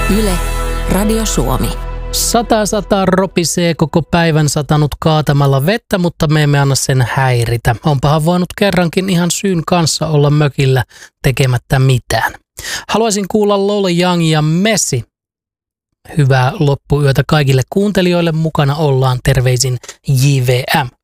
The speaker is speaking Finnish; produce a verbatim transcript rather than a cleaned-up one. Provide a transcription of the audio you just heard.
Yle, Radio Suomi. Sata sata ropisee koko päivän satanut kaatamalla vettä, mutta me emme anna sen häiritä. Onpahan voinut kerrankin ihan syyn kanssa olla mökillä tekemättä mitään. Haluaisin kuulla Lola Young ja Messi. Hyvää loppuyötä kaikille kuuntelijoille. Mukana ollaan, terveisin J V M.